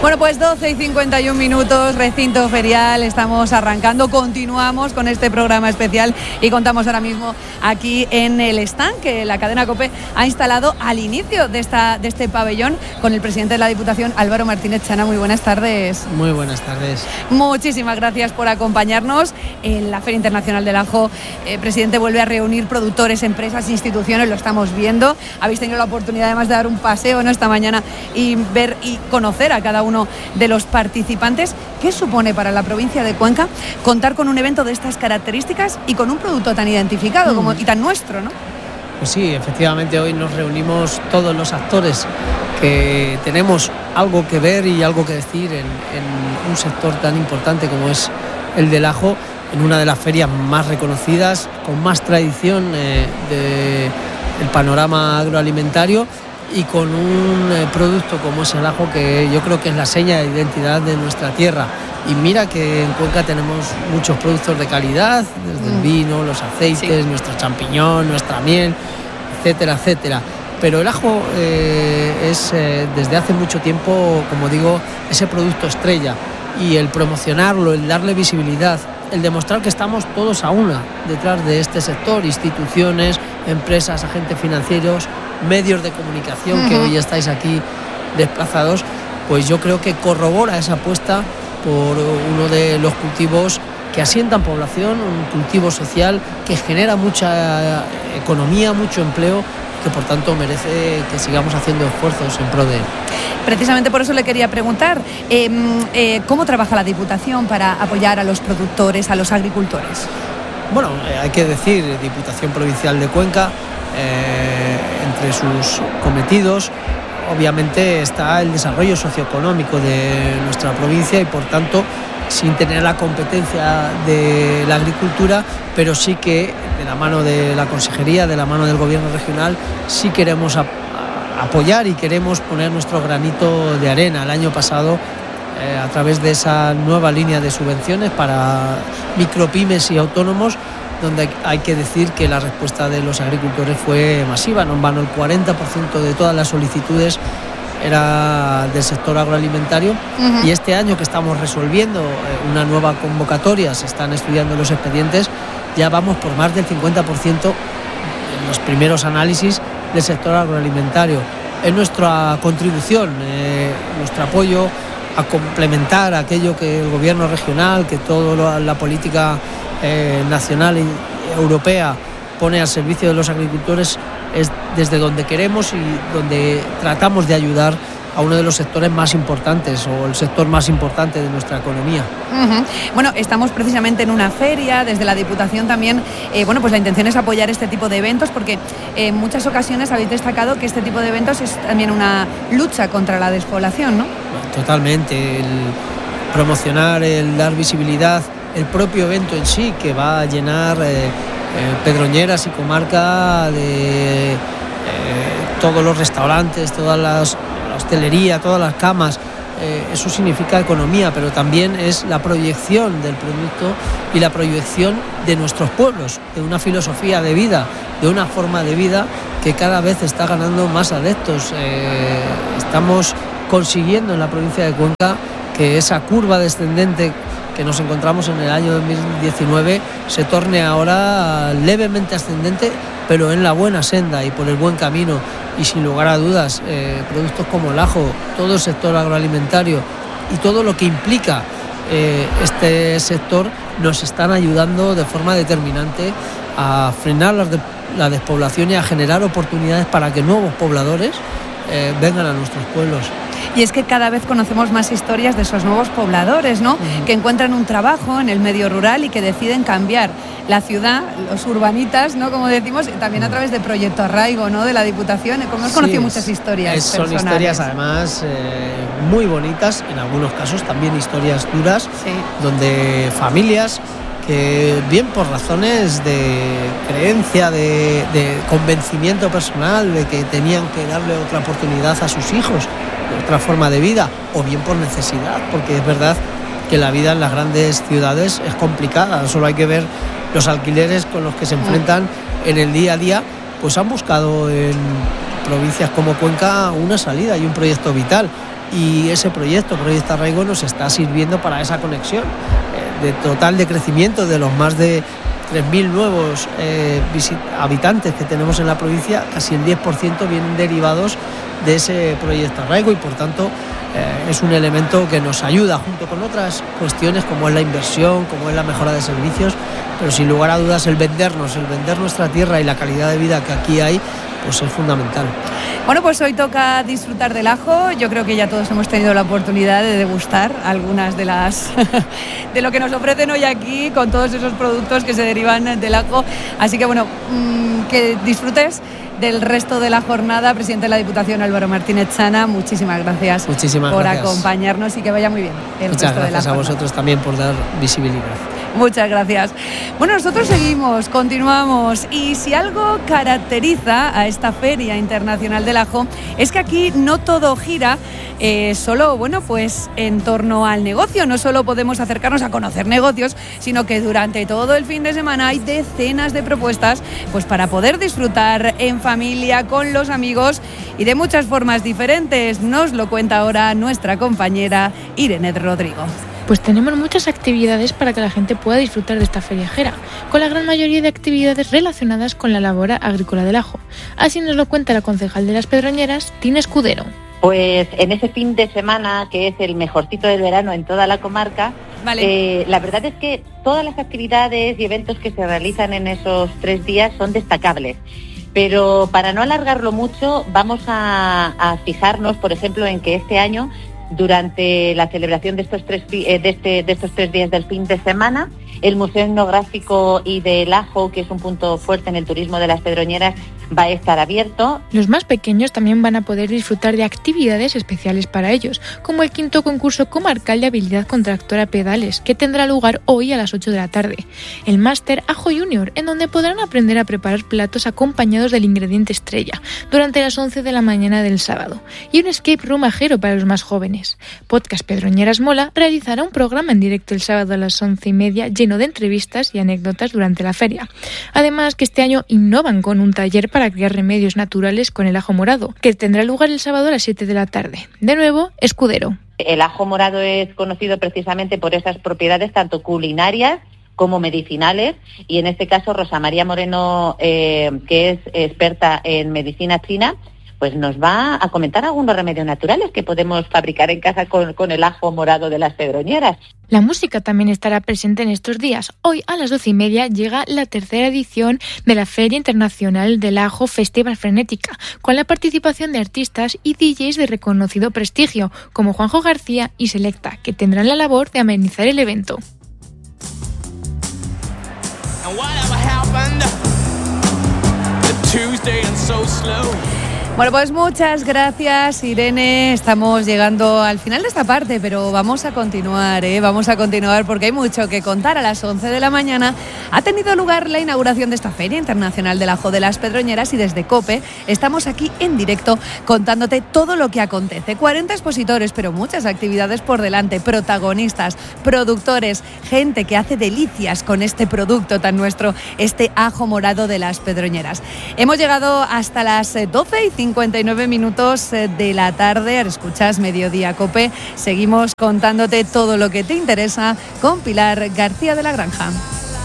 Bueno, pues 12:51, recinto ferial, estamos arrancando, continuamos con este programa especial y contamos ahora mismo aquí en el stand que la cadena COPE ha instalado al inicio de este pabellón con el presidente de la Diputación, Álvaro Martínez Chana. Muy buenas tardes. Muy buenas tardes. Muchísimas gracias por acompañarnos en la Feria Internacional del Ajo. Presidente, vuelve a reunir productores, empresas, instituciones, lo estamos viendo. Habéis tenido la oportunidad además de dar un paseo, ¿no?, esta mañana y ver y conocer a cada uno de los participantes. ¿Qué supone para la provincia de Cuenca contar con un evento de estas características y con un producto tan identificado y tan nuestro, ¿no? Pues sí, efectivamente hoy nos reunimos todos los actores que tenemos algo que ver y algo que decir en un sector tan importante como es el del ajo, en una de las ferias más reconocidas, con más tradición del panorama agroalimentario, y con un producto como es el ajo, que yo creo que es la seña de identidad de nuestra tierra. Y mira que en Cuenca tenemos muchos productos de calidad, desde el vino, los aceites, nuestro champiñón, nuestra miel, etcétera, etcétera. Pero el ajo es desde hace mucho tiempo, como digo, ese producto estrella, y el promocionarlo, el darle visibilidad, el demostrar que estamos todos a una detrás de este sector, instituciones, empresas, agentes financieros, medios de comunicación, que hoy estáis aquí desplazados, pues yo creo que corrobora esa apuesta por uno de los cultivos que asientan población, un cultivo social que genera mucha economía, mucho empleo, que por tanto merece que sigamos haciendo esfuerzos en pro de él. Precisamente por eso le quería preguntar, ¿cómo trabaja la Diputación para apoyar a los productores, a los agricultores? Bueno, hay que decir, Diputación Provincial de Cuenca, entre sus cometidos, obviamente está el desarrollo socioeconómico de nuestra provincia y por tanto, sin tener la competencia de la agricultura, pero sí que de la mano de la Consejería, de la mano del Gobierno regional, sí queremos apoyar y queremos poner nuestro granito de arena. El año pasado, a través de esa nueva línea de subvenciones para micropymes y autónomos, donde hay que decir que la respuesta de los agricultores fue masiva. En vano, el 40% de todas las solicitudes era del sector agroalimentario. Y este año que estamos resolviendo una nueva convocatoria, se están estudiando los expedientes, ya vamos por más del 50% en los primeros análisis del sector agroalimentario. Es nuestra contribución, nuestro apoyo a complementar aquello que el gobierno regional, que toda la política nacional y europea pone al servicio de los agricultores, es desde donde queremos y donde tratamos de ayudar a uno de los sectores más importantes o el sector más importante de nuestra economía. Bueno, estamos precisamente en una feria, desde la Diputación también, pues la intención es apoyar este tipo de eventos, porque en muchas ocasiones habéis destacado que este tipo de eventos es también una lucha contra la despoblación, ¿no? Totalmente, el promocionar, el dar visibilidad, el propio evento en sí, que va a llenar Pedroñeras y comarca de todos los restaurantes, toda la hostelería, todas las camas. Eso significa economía, pero también es la proyección del producto y la proyección de nuestros pueblos, de una filosofía de vida, de una forma de vida que cada vez está ganando más adeptos. Estamos consiguiendo en la provincia de Cuenca que esa curva descendente que nos encontramos en el año 2019 se torne ahora levemente ascendente, pero en la buena senda y por el buen camino. Y sin lugar a dudas, productos como el ajo, todo el sector agroalimentario y todo lo que implica este sector nos están ayudando de forma determinante a frenar la despoblación y a generar oportunidades para que nuevos pobladores vengan a nuestros pueblos. Y es que cada vez conocemos más historias de esos nuevos pobladores, ¿no? Que encuentran un trabajo en el medio rural y que deciden cambiar la ciudad, los urbanitas, ¿no?, como decimos, también a través de Proyecto Arraigo, ¿no?, de la Diputación. Hemos conocido muchas historias son historias además muy bonitas, en algunos casos también historias duras, donde familias que bien por razones de creencia, de convencimiento personal, de que tenían que darle otra oportunidad a sus hijos, otra forma de vida, o bien por necesidad, porque es verdad que la vida en las grandes ciudades es complicada. Solo hay que ver los alquileres con los que se enfrentan en el día a día, pues han buscado en provincias como Cuenca una salida y un proyecto vital. y ese Proyecto Arraigo nos está sirviendo para esa conexión de total de crecimiento de los más de 3.000 nuevos habitantes que tenemos en la provincia. Casi el 10% vienen derivados de ese Proyecto Arraigo y por tanto es un elemento que nos ayuda junto con otras cuestiones como es la inversión, como es la mejora de servicios, pero sin lugar a dudas el vender nuestra tierra y la calidad de vida que aquí hay pues es fundamental. Bueno, pues hoy toca disfrutar del ajo. Yo creo que ya todos hemos tenido la oportunidad de degustar algunas de las de lo que nos ofrecen hoy aquí con todos esos productos que se derivan del ajo. Así que bueno, que disfrutes del resto de la jornada. Presidente de la Diputación, Álvaro Martínez Chana, muchísimas gracias por acompañarnos y que vaya muy bien el resto de la jornada. Muchas gracias a vosotros también por dar visibilidad. Muchas gracias. Bueno, nosotros seguimos, continuamos y si algo caracteriza a esta Feria Internacional del Ajo es que aquí no todo gira solo, bueno, pues en torno al negocio. No solo podemos acercarnos a conocer negocios, sino que durante todo el fin de semana hay decenas de propuestas pues para poder disfrutar en familia, con los amigos y de muchas formas diferentes. Nos lo cuenta ahora nuestra compañera Irene Rodrigo. Pues tenemos muchas actividades para que la gente pueda disfrutar de esta feriajera, con la gran mayoría de actividades relacionadas con la labor agrícola del ajo. Así nos lo cuenta la concejal de Las Pedroñeras, Tina Escudero. Pues en ese fin de semana, que es el mejorcito del verano en toda la comarca, la verdad es que todas las actividades y eventos que se realizan en esos 3 días son destacables. Pero para no alargarlo mucho, vamos a fijarnos, por ejemplo, en que este año, durante la celebración de estos 3 días del fin de semana, el Museo Etnográfico y del Ajo, que es un punto fuerte en el turismo de Las Pedroñeras, va a estar abierto. Los más pequeños también van a poder disfrutar de actividades especiales para ellos, como el 5º concurso comarcal de habilidad con tractor a pedales, que tendrá lugar hoy a las 8 de la tarde. El máster Ajo Junior, en donde podrán aprender a preparar platos acompañados del ingrediente estrella, durante las 11 de la mañana del sábado. Y un escape room ajero para los más jóvenes. Podcast Pedroñeras Mola realizará un programa en directo el sábado a las 11:30, lleno de entrevistas y anécdotas durante la feria. Además, que este año innovan con un taller para crear remedios naturales con el ajo morado, que tendrá lugar el sábado a las 7 de la tarde. De nuevo, Escudero. El ajo morado es conocido precisamente por esas propiedades tanto culinarias como medicinales, y en este caso Rosa María Moreno, que es experta en medicina china, pues nos va a comentar algunos remedios naturales que podemos fabricar en casa con el ajo morado de Las Pedroñeras. La música también estará presente en estos días. Hoy a las 12:30 llega la 3ª edición de la Feria Internacional del Ajo Festival Frenética, con la participación de artistas y DJs de reconocido prestigio, como Juanjo García y Selecta, que tendrán la labor de amenizar el evento. Bueno, pues muchas gracias, Irene. Estamos llegando al final de esta parte, pero vamos a continuar, porque hay mucho que contar. A las 11 de la mañana ha tenido lugar la inauguración de esta Feria Internacional del Ajo de Las Pedroñeras y desde COPE estamos aquí en directo contándote todo lo que acontece. 40 expositores, pero muchas actividades por delante, protagonistas, productores, gente que hace delicias con este producto tan nuestro, este ajo morado de Las Pedroñeras. Hemos llegado hasta las 12:59 de la tarde. Ahora escuchas Mediodía COPE. Seguimos contándote todo lo que te interesa con Pilar García de la Granja.